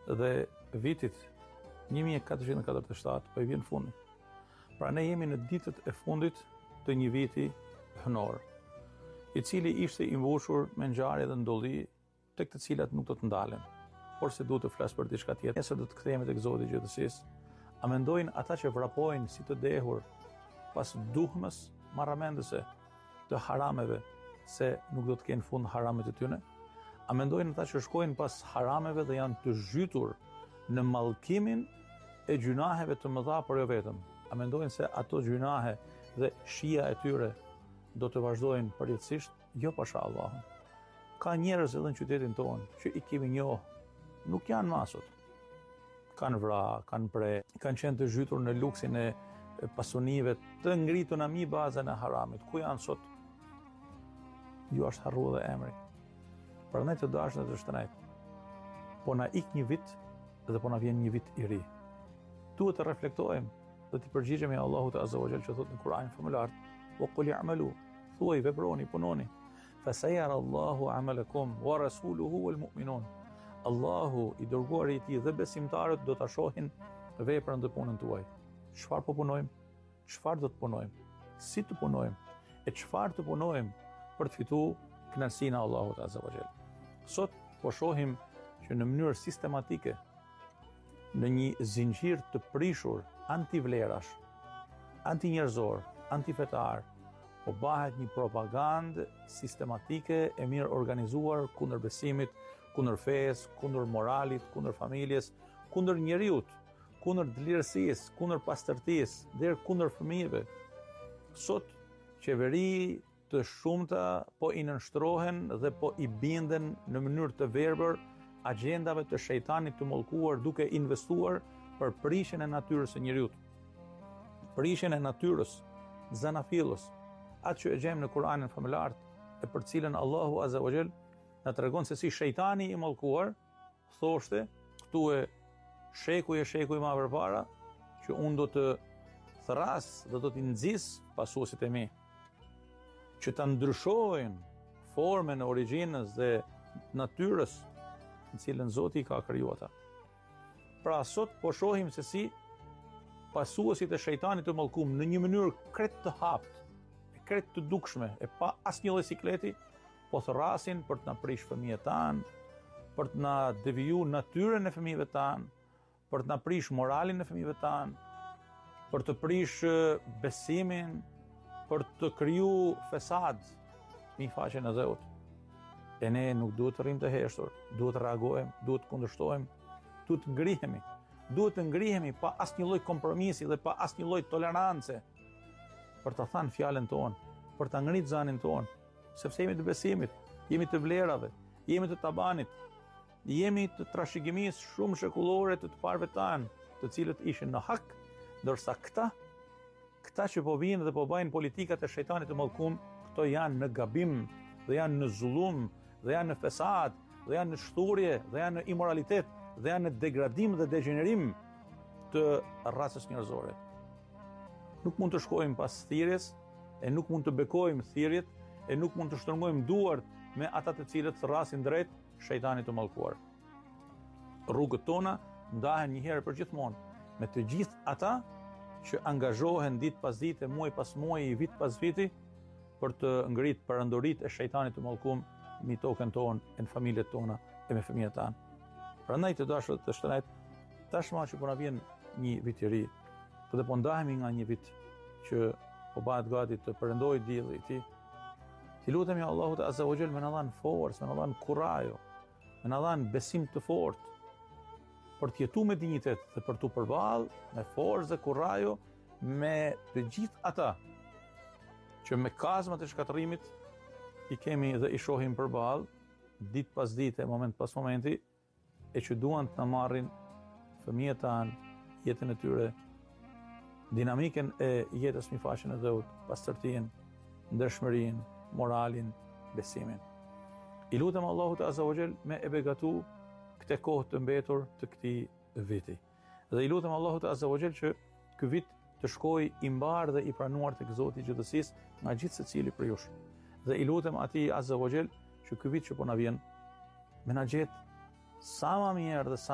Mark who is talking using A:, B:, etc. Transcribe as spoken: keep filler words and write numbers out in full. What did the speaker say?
A: dhe vitit një mijë e katërqind e katërdhjetë e shtatë po i vjen fundi. Pra ne jemi në ditët e fundit të një viti hënor, i cili ishte i mbushur me ngjarje dhe ndolli tek të cilat nuk do të ndalen, por se duhet të flas për diçka tjetër. Nesër do të kthehemi tek Zoti i gjithësisë. A mendojnë ata që vrapojnë si të dehur pas duhmës marramendëse të harameve se nuk do të kenë fund haramet e tyre? A mendojnë ata që shkojnë pas harameve dhe janë të zhytur në mallkimin e gjunaheve të mëdha për jo vetëm? A mendojnë se ato gjunahe dhe shija e tyre do të vazhdojnë përjetësisht? Jo, pasha Allahun. Ka njerëz edhe në qytetin tonë që i kemi njohë, nuk janë masot. Kanë vra, kanë pre, kanë qenë të zhytur në luksin e pasunive të ngrituna mi bazën e haramit. Ku janë sot? Ju është harru dhe emri. Prandaj të dashur të shtrenjtë, po na ik një vit dhe po na vjen një vit i ri. Duhet të reflektojmë dhe të përgjigjemi Allahut Azza wa Jall që thotë në Kur'anin famulart: "Wa qul i'malu", thuaj, veproni, punoni. "Fa sayara Allahu 'amalakum wa rasuluhu wal mu'minun". Allahu, i dërguari i tij dhe besimtarët do ta shohin veprën dhe punën tuaj. Çfarë po punojmë? Çfarë do të punojmë? Si të punojmë? E çfarë të punojmë për të fituar kënaqësinë e Allahut Azza wa Jall? Sot po shohim që në mënyrë sistematike, në një zinxhir të prishur antivlerash, antinjerëzor, antifetar, po bëhet një propagandë sistematike e mirë organizuar kundër besimit, kundër fesë, kundër moralit, kundër familjes, kundër njeriut, kundër dlirësisë, kundër pastërtisë, deri kundër fëmijëve. Sot qeveri të shumta po i nënshtrohen dhe po i binden në mënyrë të verbër agjendave të shejtanit të mallkuar, duke investuar për prishjen e natyrës së njeriut. Prishjen e natyrës zanafillës, atë që e gjejmë në Kur'anin famulart, e për cilën Allahu Azza wa Jall na tregon se si shejtani i mallkuar thoshte: "Këtu e shekuj e shekuj ma përpara, që unë do të thras dhe do t'i nxis pasuesit e mi, që ta ndryshojnë formën e origjinës dhe natyrës në cilën Zoti i ka krijuar ata." Pra sot po shohim se si pasuesit e shejtanit të mallkuar në një mënyrë krejt të haptë, e krejt të dukshme, e pa asnjë lloj sikleti, po thrasin për të na prish fëmijët tanë, për të na deviju natyrën e fëmijëve tanë, për të na prish moralin e fëmijëve tanë, për të prish besimin, për të kriju fesad në faqen e dheut. E ne nuk duhet të rrim të heshtur, duhet të reagojmë, duhet të kundërshtojmë, duhet të ngrihemi, duhet të ngrihemi pa asnjë lloj kompromisi dhe pa asnjë lloj tolerance për të thënë fjalën tonë, për ta ngritur zanin tonë, sepse jemi të besimit, jemi të vlerave, jemi të tabanit, jemi të trashëgimisë shumë shekullore të të parëve tanë, të cilët ishin në hak, ndërsa këta, këta që po vinë dhe po bëjnë politikat e shejtanit të mallkuar, këto janë në gabim, dhe janë në zullum, dhe janë në fesad, dhe janë në shturje, dhe janë në imoralitet, dhe janë në degradim dhe degenerim të rasës njerëzore. Nuk mund të shkojmë pas thirrjes, e nuk mund të bekojmë thirrjet, e nuk mund të shtrëngojmë duart me ata të cilët thrasin drejt shejtanit të mallkuar. Rrugët tona ndahen një herë për gjithmonë me të gjithë ata që angazhohen ditë pas dite, muaj pas muaji, vit pas viti për të ngritë perandorit e shejtanit të mallkuar mbi tokën tonë, e në familjet tona e me fëmijët tanë. Prandaj të dashur të shtrenjtë, tashmë që po na vjen një vit i ri, dhe po ndahemi nga një vit që po bëhet gati të perëndojë dielli i tij, ti lutemi Allahut Azza wa Jall me na dhanë forcë, me na dhanë kurajo, me na dhanë besim të fortë për të jetuar me dinjitet dhe për të përballë me forcë dhe kurajo me të gjithë ata që me kazmat e shkatërimit i kemi dhe i shohim përballë ditë pas dite, moment pas momenti, e që duan të na marrin fëmijët tanë, jetën e tyre, dinamiken e jetës mbi faqen e dheut, pastërtinë, ndershmërinë, moralin, besimin. I lutem Allahut Azza wa Jall me e begatu këtë kohë të mbetur të këtij viti. Dhe i lutem Allahut Azza wa Jall që ky vit të shkojë i mbar dhe i pranuar tek Zoti i gjithësisë nga gjithë secili prej jush. Dhe i lutem atij Azza wa Jall që ky vit që po na vjen me na gjet sa më mirë dhe sa